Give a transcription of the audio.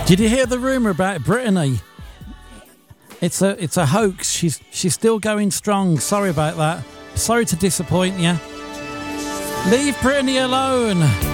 Did you hear the rumour about Brittany? It's a hoax. She's still going strong. Sorry about that. Sorry to disappoint you. Leave Brittany alone.